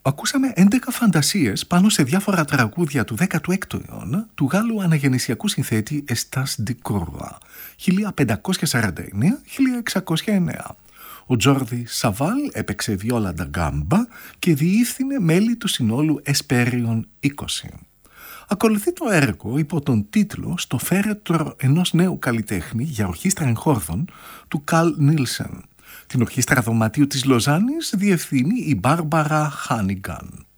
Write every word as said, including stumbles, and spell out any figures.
Ακούσαμε έντεκα φαντασίες πάνω σε διάφορα τραγούδια του δέκατου έκτου αιώνα του Γάλλου αναγεννησιακού συνθέτη Εστάς ντι Κόρδουα χίλια πεντακόσια σαράντα εννέα με χίλια εξακόσια εννέα. Ο Τζόρδι Σαβάλ έπαιξε βιόλα ντα γκάμπα και διεύθυνε μέλη του συνόλου Εσπέριον είκοσι. Ακολουθεί το έργο υπό τον τίτλο «Στο φέρετρο ενός νέου καλλιτέχνη για ορχήστρα εγχόρδων» του Καλ Νίλσεν. Την ορχήστρα δωματίου της Λοζάνης διευθύνει η Μπάρμπαρα Χάνιγκαν.